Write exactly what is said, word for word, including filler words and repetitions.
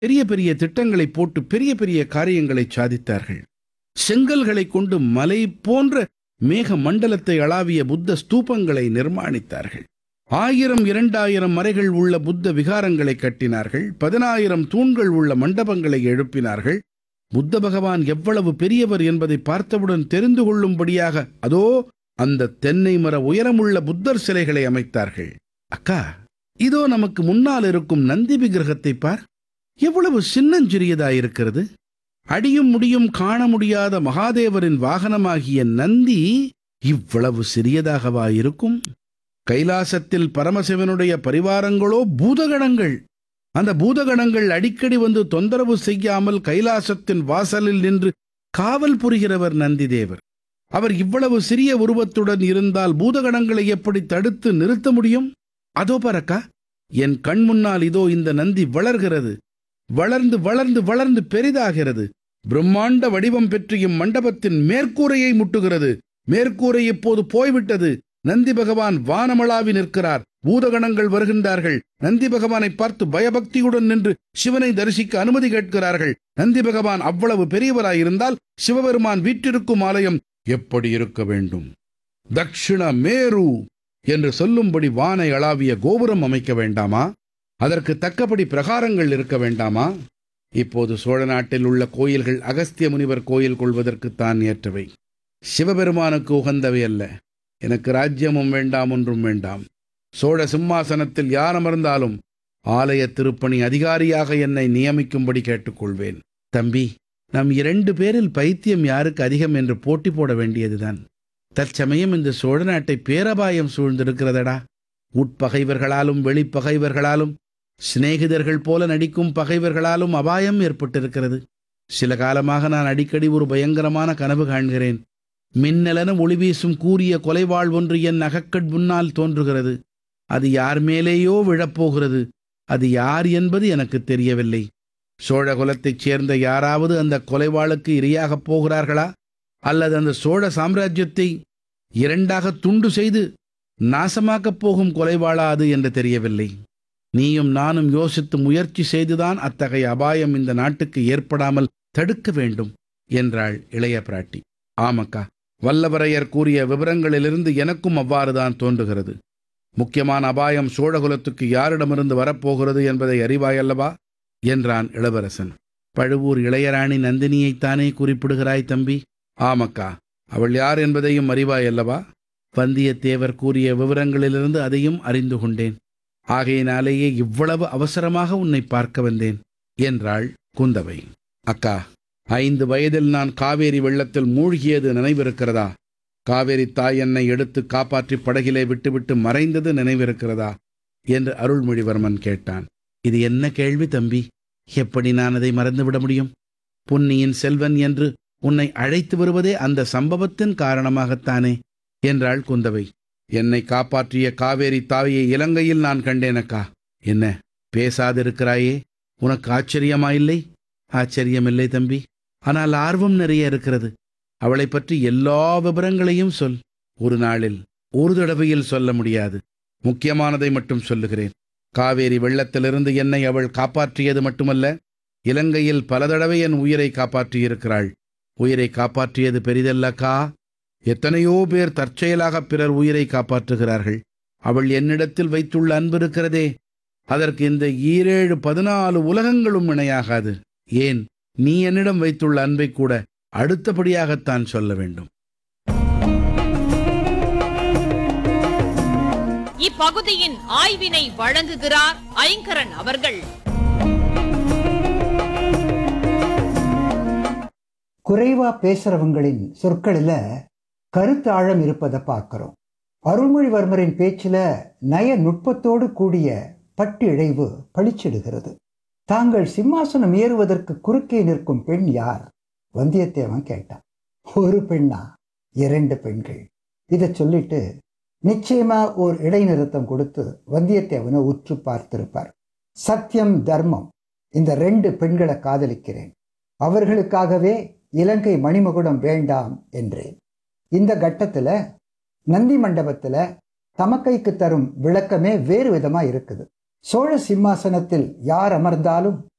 பெரிய பெரிய திட்டங்களை போட்டு பெரிய பெரிய காரியங்களை சாதித்தார்கள். செங்கல்களை கொண்டு மலை போன்ற மேக மண்டலத்தை அளாவிய புத்த ஸ்தூபங்களை நிர்மாணித்தார்கள். ஆயிரம் இரண்டாயிரம் மறைகள் உள்ள புத்த விகாரங்களை கட்டினார்கள். பதினாயிரம் தூண்கள் உள்ள மண்டபங்களை எழுப்பினார்கள். புத்த பகவான் எவ்வளவு பெரியவர் என்பதை பார்த்தவுடன் தெரிந்து கொள்ளும்படியாக அதோ அந்த தென்னை மர உயரமுள்ள புத்தர் சிலைகளை அமைத்தார்கள். அக்கா, இதோ நமக்கு முன்னால் இருக்கும் நந்தி விக்கிரகத்தை பார், எவ்வளவு சின்னஞ்சிறியதாயிருக்கிறது. அடியும் முடியும் காண முடியாத மகாதேவரின் வாகனமாகிய நந்தி இவ்வளவு சிறியதாகவா இருக்கும்? கைலாசத்தில் பரமசிவனுடைய பரிவாரங்களோ பூதகணங்கள். அந்த பூதகணங்கள் அடிக்கடி வந்து தொந்தரவு செய்யாமல் கைலாசத்தின் வாசலில் நின்று காவல் புரிகிறவர் நந்திதேவர். அவர் இவ்வளவு சிறிய உருவத்துடன் இருந்தால் பூதகணங்களை எப்படி தடுத்து நிறுத்த முடியும்? அதோ பரக்கா, என் கண் முன்னால் இதோ இந்த நந்தி வளர்கிறது. வளர்ந்து வளர்ந்து வளர்ந்து பெரிதாகிறது. பிரம்மாண்ட வடிவம் பெற்று இம்மண்டபத்தின் மேற்கூரையை முட்டுகிறது. மேற்கூரை இப்போது போய்விட்டது. நந்தி பகவான் வானமளாவி நிற்கிறார். பூதகணங்கள் வருகின்றார்கள். நந்தி பகவானை பார்த்து பயபக்தியுடன் நின்று சிவனை தரிசிக்க அனுமதி கேட்கிறார்கள். நந்தி பகவான் அவ்வளவு பெரியவராயிருந்தால் சிவபெருமான் வீற்றிருக்கும் ஆலயம் எப்படி இருக்க வேண்டும்? தக்ஷிண மேரு என்று சொல்லும்படி வானை அளாவிய கோபுரம் அமைக்க வேண்டாமா? அதற்கு தக்கபடி பிரகாரங்கள் இருக்க வேண்டாமா? இப்போது சோழ நாட்டில் உள்ள கோயில்கள் அகஸ்திய முனிவர் கோயில் கொள்வதற்குத்தான் ஏற்றவை, சிவபெருமானுக்கு உகந்தவை அல்ல. எனக்கு ராஜ்யமும் வேண்டாம், ஒன்றும் வேண்டாம். சோழ சிம்மாசனத்தில் யார் அமர்ந்தாலும் ஆலய திருப்பணி அதிகாரியாக என்னை நியமிக்கும்படி கேட்டுக்கொள்வேன். தம்பி, நம் இரண்டு பேரில் பைத்தியம் யாருக்கு அதிகம் என்று போட்டி போட வேண்டியதுதான். தற்சமயம் இந்த சோழ நாட்டை பேரபாயம் சூழ்ந்திருக்கிறதடா. உட்பகைவர்களாலும் வெளிப்பகைவர்களாலும் சிநேகிதர்கள் போல நடிக்கும் பகைவர்களாலும் அபாயம் ஏற்பட்டிருக்கிறது. சில காலமாக நான் அடிக்கடி ஒரு பயங்கரமான கனவு காண்கிறேன். மின்னலென ஒளி வீசும் கூரிய கொலைவாள் ஒன்று என் அகக்கட் முன்னால் தோன்றுகிறது. அது யார் மேலேயோ விழப்போகிறது. அது யார் என்பது எனக்கு தெரியவில்லை. சோழ குலத்தைச் சேர்ந்த யாராவது அந்த கொலைவாளுக்கு இரையாகப் போகிறார்களா, அல்லது அந்த சோழ சாம்ராஜ்யத்தை இரண்டாக துண்டு செய்து நாசமாக்கப் போகும் கொலைவாளா அது என்று தெரியவில்லை. நீயும் நானும் யோசித்து முயற்சி செய்துதான் அத்தகைய அபாயம் இந்த நாட்டுக்கு ஏற்படாமல் தடுக்க வேண்டும் என்றாள் இளைய பிராட்டி. ஆமக்கா, வல்லவரையர் கூறிய விவரங்களிலிருந்து எனக்கும் அவ்வாறுதான் தோன்றுகிறது. முக்கியமான அபாயம் சோழகுலத்துக்கு யாரிடமிருந்து வரப்போகிறது என்பதை அறிவாயல்லவா என்றான் இளவரசன். பழுவூர் இளையராணி நந்தினியைத்தானே குறிப்பிடுகிறாய் தம்பி? ஆமக்கா, அவள் யார் என்பதையும் அறிவாயல்லவா? வந்தியத்தேவர் கூறிய விவரங்களிலிருந்து அதையும் அறிந்து கொண்டேன். ஆகையினாலேயே இவ்வளவு அவசரமாக உன்னை பார்க்க வந்தேன் என்றாள் குந்தவை. அக்கா, ஐந்து வயதில் நான் காவேரி வெள்ளத்தில் மூழ்கியது நினைவிருக்கிறதா? காவேரி தாய் என்னை எடுத்து காப்பாற்றி படகிலே விட்டுவிட்டு மறைந்தது நினைவிருக்கிறதா என்று அருள்மொழிவர்மன் கேட்டான். இது என்ன கேள்வி தம்பி? எப்படி நான் அதை மறந்துவிட முடியும்? பொன்னியின் செல்வன் என்று உன்னை அழைத்து வருவதே அந்த சம்பவத்தின் காரணமாகத்தானே என்றாள் குந்தவை. என்னை காப்பாற்றிய காவேரி தாயை இலங்கையில் நான் கண்டேனக்கா. என்ன பேசாதிருக்கிறாயே? உனக்கு ஆச்சரியமாயில்லை? ஆச்சரியமில்லை தம்பி, ஆனால் ஆர்வம் நிறைய இருக்கிறது. அவளை பற்றி எல்லா விவரங்களையும் சொல். ஒரு நாளில் ஒரு தடவையில் சொல்ல முடியாது. முக்கியமானதை மட்டும் சொல்லுகிறேன். காவேரி வெள்ளத்திலிருந்து என்னை அவள் காப்பாற்றியது மட்டுமல்ல, இலங்கையில் பல தடவை என் உயிரை காப்பாற்றியிருக்கிறாள். உயிரை காப்பாற்றியது பெரிதல்லக்கா. எத்தனையோ பேர் தற்செயலாக பிறர் உயிரை காப்பாற்றுகிறார்கள். அவள் என்னிடத்தில் வைத்துள்ள அன்பு இருக்கிறதே, அதற்கு இந்த ஈரேழு பதினாலு உலகங்களும் இணையாகாது. ஏன், நீ என்னிடம் வைத்துள்ள அன்பை கூட அடுத்தபடியாகத்தான் சொல்ல வேண்டும். இப்பகுதியின் ஆய்வினை வழங்குகிறார் ஐங்கரன் அவர்கள். குறைவா பேசுறவங்களின் சொற்களில கருத்தாழம் இருப்பதை பார்க்கிறோம். அருள்மொழிவர்மரின் பேச்சில நய நுட்பத்தோடு கூடிய பட்டு இழைவு பளிச்சிடுகிறது. தாங்கள் சிம்மாசனம் ஏறுவதற்கு குறுக்கே நிற்கும் பெண் யார்? வந்தியத்தேவன் கேட்டான். ஒரு பெண்ணா? இரண்டு பெண்கள். இதை சொல்லிட்டு நிச்சயமா ஓர் இடைநிறுத்தம் கொடுத்து வந்தியத்தேவனை உற்று பார்த்திருப்பார். சத்தியம், தர்மம், இந்த ரெண்டு பெண்களை காதலிக்கிறேன். அவர்களுக்காகவே இலங்கை மணிமகுடம் வேண்டாம் என்றேன். இந்த கட்டத்துல நந்தி மண்டபத்துல தமக்கைக்கு தரும் விளக்கமே வேறு விதமா இருக்குது. சோழ சிம்மாசனத்தில் யார் அமர்ந்தாலும்